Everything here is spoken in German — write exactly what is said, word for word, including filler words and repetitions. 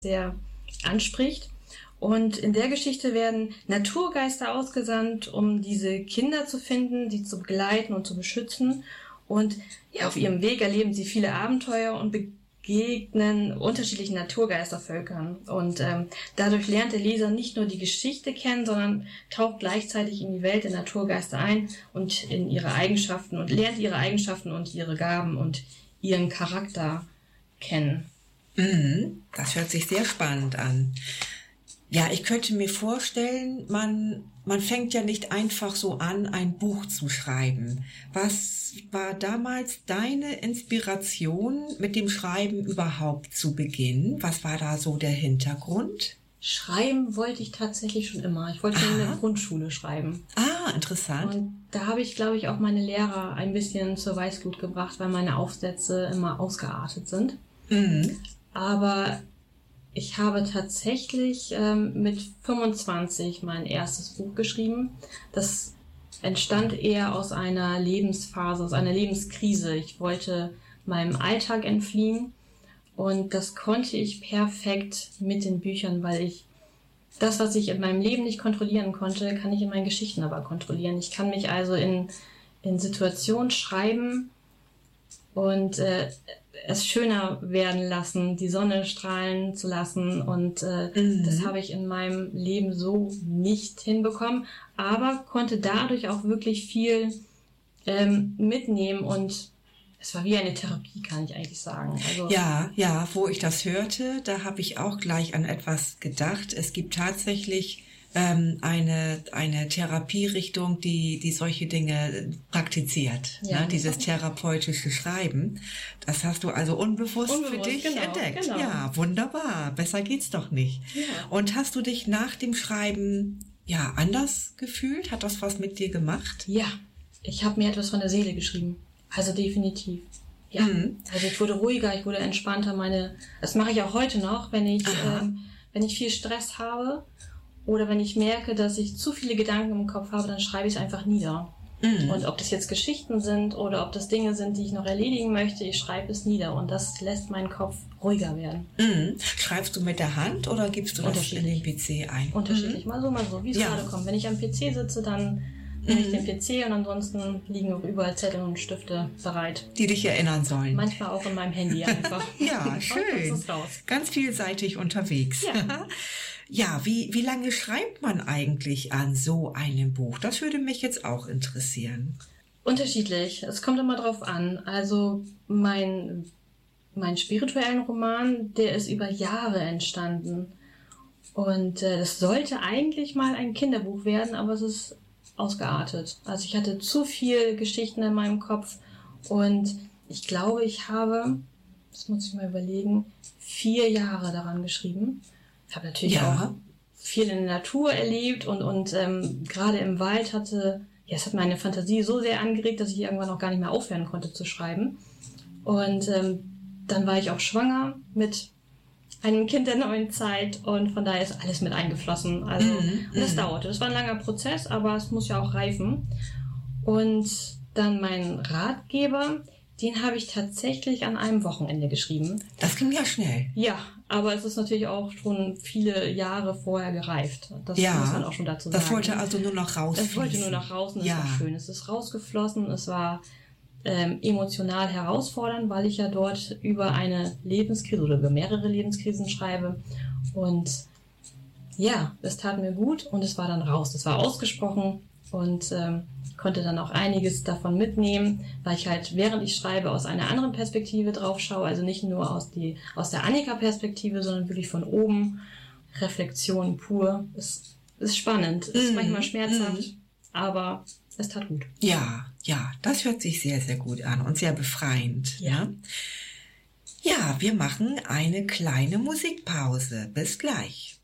sehr anspricht. Und in der Geschichte werden Naturgeister ausgesandt, um diese Kinder zu finden, die zu begleiten und zu beschützen. Und ja, auf ihrem Weg erleben sie viele Abenteuer und begegnen unterschiedlichen Naturgeistervölkern. Und ähm, dadurch lernt der Leser nicht nur die Geschichte kennen, sondern taucht gleichzeitig in die Welt der Naturgeister ein und in ihre Eigenschaften und lernt ihre Eigenschaften und ihre Gaben und ihren Charakter kennen. Mhm, das hört sich sehr spannend an. Ja, ich könnte mir vorstellen, man, man fängt ja nicht einfach so an, ein Buch zu schreiben. Was war damals deine Inspiration, mit dem Schreiben überhaupt zu beginnen? Was war da so der Hintergrund? Schreiben wollte ich tatsächlich schon immer. Ich wollte schon in der Grundschule schreiben. Ah, interessant. Und da habe ich, glaube ich, auch meine Lehrer ein bisschen zur Weißglut gebracht, weil meine Aufsätze immer ausgeartet sind. Mhm. Aber ich habe tatsächlich ähm, mit fünfundzwanzig mein erstes Buch geschrieben. Das entstand eher aus einer Lebensphase, aus einer Lebenskrise. Ich wollte meinem Alltag entfliehen und das konnte ich perfekt mit den Büchern, weil ich das, was ich in meinem Leben nicht kontrollieren konnte, kann ich in meinen Geschichten aber kontrollieren. Ich kann mich also in, in Situationen schreiben und äh, es schöner werden lassen, die Sonne strahlen zu lassen und äh, mhm. das habe ich in meinem Leben so nicht hinbekommen, aber konnte dadurch auch wirklich viel ähm, mitnehmen und es war wie eine Therapie, kann ich eigentlich sagen. Also, ja, ja, wo ich das hörte, da habe ich auch gleich an etwas gedacht. Es gibt tatsächlich ähm, eine eine Therapierichtung, die die solche Dinge praktiziert, ja, ne? Dieses therapeutische Schreiben. Das hast du also unbewusst, unbewusst für dich genau, entdeckt. Genau. Ja, wunderbar. Besser geht's doch nicht. Ja. Und hast du dich nach dem Schreiben ja anders gefühlt? Hat das was mit dir gemacht? Ja, ich habe mir etwas von der Seele geschrieben. Also definitiv. Ja, mhm. Also ich wurde ruhiger, ich wurde entspannter. Meine, das mache ich auch heute noch, wenn ich ähm, wenn ich viel Stress habe. Oder wenn ich merke, dass ich zu viele Gedanken im Kopf habe, dann schreibe ich es einfach nieder. Mhm. Und ob das jetzt Geschichten sind oder ob das Dinge sind, die ich noch erledigen möchte, ich schreibe es nieder. Und das lässt meinen Kopf ruhiger werden. Mhm. Schreibst du mit der Hand oder gibst du das in den P C ein? Unterschiedlich, mhm. mal so, mal so, wie es ja. gerade kommt. Wenn ich am P C sitze, dann nehme ich den P C und ansonsten liegen auch überall Zettel und Stifte bereit. Die dich erinnern sollen. Manchmal auch in meinem Handy einfach. Ja, schön. Ganz vielseitig unterwegs. Ja. Ja, wie, wie lange schreibt man eigentlich an so einem Buch? Das würde mich jetzt auch interessieren. Unterschiedlich. Es kommt immer drauf an. Also mein, mein spirituellen Roman, der ist über Jahre entstanden. Und äh, das sollte eigentlich mal ein Kinderbuch werden, aber es ist ausgeartet. Also ich hatte zu viel Geschichten in meinem Kopf und ich glaube, ich habe, das muss ich mal überlegen, vier Jahre daran geschrieben. Ich habe natürlich ja. auch viel in der Natur erlebt und, und ähm, gerade im Wald hatte, ja, es hat meine Fantasie so sehr angeregt, dass ich irgendwann auch gar nicht mehr aufhören konnte zu schreiben. Und ähm, dann war ich auch schwanger mit einem Kind der neuen Zeit und von daher ist alles mit eingeflossen. Also mm, und das mm. dauerte. Das war ein langer Prozess, aber es muss ja auch reifen. Und dann mein Ratgeber, den habe ich tatsächlich an einem Wochenende geschrieben. Das ging ja schnell. Ja, aber es ist natürlich auch schon viele Jahre vorher gereift. Das ja, muss man auch schon dazu sagen. Das wollte also nur noch rausfließen. Das wollte nur noch raus und es ja. war schön. Es ist rausgeflossen, es war ähm, emotional herausfordernd, weil ich ja dort über eine Lebenskrise oder über mehrere Lebenskrisen schreibe. Und ja, es tat mir gut und es war dann raus. Es war ausgesprochen und ähm, konnte dann auch einiges davon mitnehmen, weil ich halt, während ich schreibe, aus einer anderen Perspektive drauf schaue, also nicht nur aus, die, aus der Annika-Perspektive, sondern wirklich von oben. Reflexion pur. Es ist spannend, es ist mm, manchmal schmerzhaft, mm. aber es tat gut. Ja, ja, das hört sich sehr, sehr gut an und sehr befreiend. Ja. Ne? Ja, wir machen eine kleine Musikpause. Bis gleich.